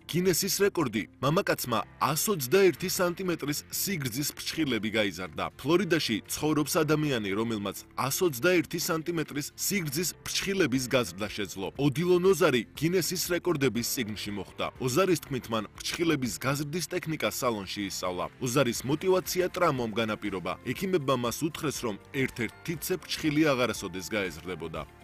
გინესის რეკორდი მამაკაცმა 121 სანტიმეტრის სიგრძის ფრჩხილები გაიზარდა. ფლორიდაში ცხოვრობს ადამიანი, რომელმაც 121 სანტიმეტრის სიგრძის ფრჩხილების გაზრდა შეძლო. ოდილონ ოზარი გინესის რეკორდების წიგნში მოხვდა. ოზარის თქმით, მან ფრჩხილების გაზრდის ტექნიკა სალონში ისწავლა. ოზარის მოტივაცია ტრამვამ განაპირობა. ექიმებმა მას უთხრეს, რომ ერთ-ერთ თითზე ფრჩხილი აღარასოდეს გაეზრდებოდა.